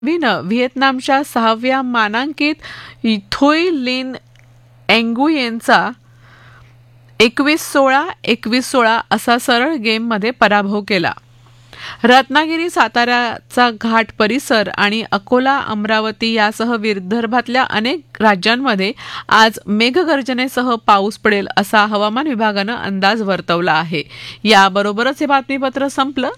व्हिएतनामच्या 6व्या मानांकित थोई लिन एंगुयेनचा 21-16, 21-16 असा सरळ गेममध्ये पराभव केला. रत्नागिरी, साताऱ्याचा घाट परिसर आणि अकोला, अमरावती यासह विदर्भातल्या अनेक राज्यांमध्ये आज मेघगर्जनेसह पाऊस पडेल असा हवामान विभागानं अंदाज वर्तवला आहे. याबरोबरच हे बातमीपत्र संपलं.